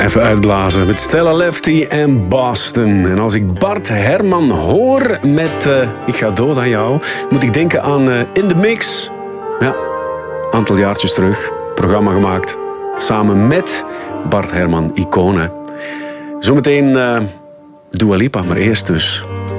Even uitblazen met Stella Lefty en Boston. En als ik Bart Herman hoor met Ik ga dood aan jou, moet ik denken aan In The Mix. Ja, een aantal jaartjes terug. Programma gemaakt samen met Bart Herman, Icone. Zometeen Dua Lipa, maar eerst dus